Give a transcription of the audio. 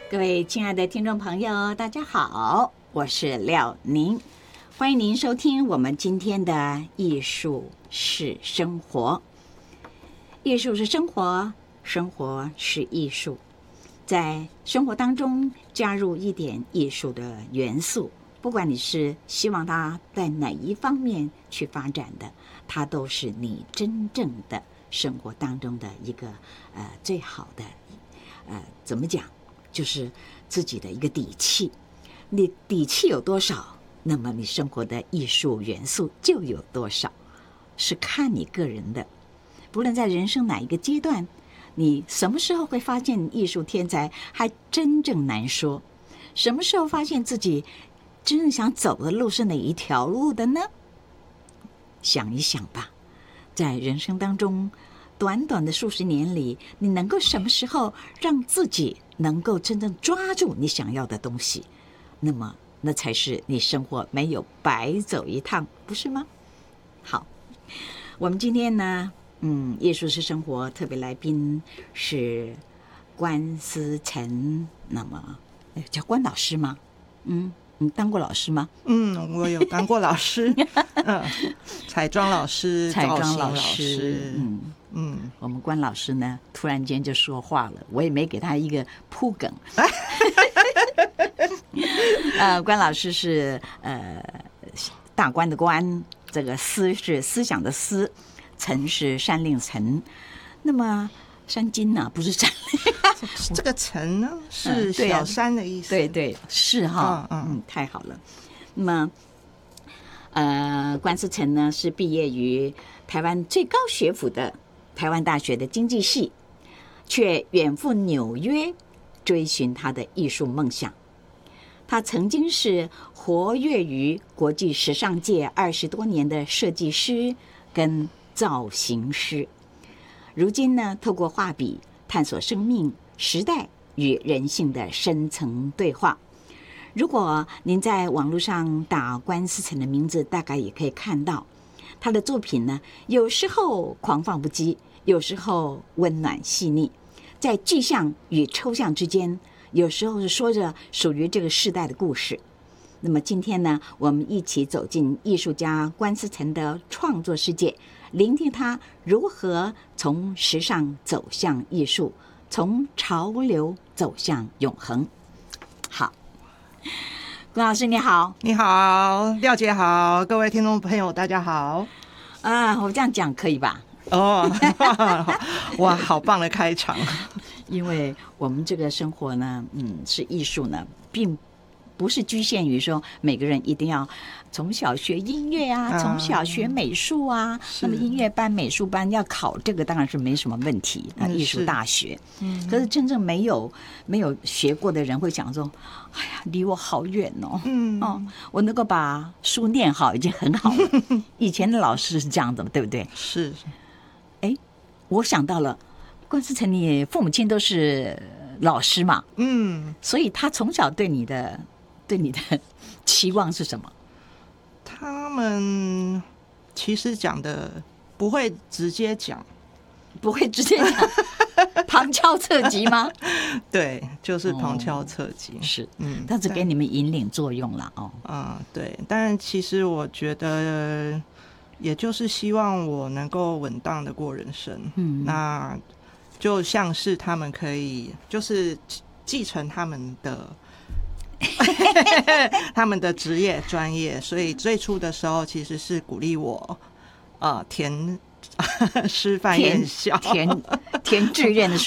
各位亲爱的听众朋友，大家好，我是廖宁，欢迎您收听我们今天的艺术是生活。艺术是生活，生活是艺术，在生活当中加入一点艺术的元素，不管你是希望它在哪一方面去发展的，它都是你真正的生活当中的一个最好的怎么讲，就是自己的一个底气。你底气有多少，那么你生活的艺术元素就有多少，是看你个人的。不论在人生哪一个阶段，你什么时候会发现艺术天才，还真正难说。什么时候发现自己真正想走的路是哪一条路的呢？想一想吧，在人生当中短短的数十年里，你能够什么时候让自己能够真正抓住你想要的东西，那么那才是你生活没有白走一趟，不是吗？好，我们今天呢艺术是生活特别来宾是关思成，那么叫关老师吗？你当过老师吗？ 我有当过老师，彩妆老师、 彩妆老师， 我们关老师呢，突然间就说话了，我也没给他一个铺梗。关老师是大官的官，这个思是思想的思，陈是山令陈，那么山金呢，不是山令。 这个陈呢是小山的意思。 对，是哈，太好了。那么关思成呢是毕业于台湾最高学府的台湾大学的经济系，却远赴纽约追寻他的艺术梦想。他曾经是活跃于国际时尚界20多年的设计师跟造型师，如今呢，透过画笔探索生命、时代与人性的深层对话。如果您在网络上打关思成的名字，大概也可以看到他的作品呢，有时候狂放不羁，有时候温暖细腻，在具象与抽象之间，有时候是说着属于这个时代的故事。那么今天呢，我们一起走进艺术家关思成的创作世界，聆听他如何从时尚走向艺术，从潮流走向永恒。好，关老师你好。 你好，廖姐好，各位听众朋友大家好。 我这样讲可以吧？ 哇，好棒的开场。 因为我们这个生活呢，是艺术呢，并不是局限于说每个人一定要从小学音乐啊，从小学美术啊，那么音乐班、美术班要考这个当然是没什么问题，艺术大学。可是真正没有学过的人会想说，哎呀，离我好远哦。我能够把书念好已经很好了。以前的老师是这样的，对不对？ 是。 我想到了，关思成，你父母亲都是老师嘛，所以他从小对你的期望是什么？ 他们其实讲的不会直接讲， 旁敲侧击吗？ 对，就是旁敲侧击， 是，但是给你们引领作用了对，但其实我觉得，也就是希望我能够稳当的过人生，那就像是他们可以就是继承他们的职业专业，所以最初的时候其实是鼓励我填师范院校， 填志愿的时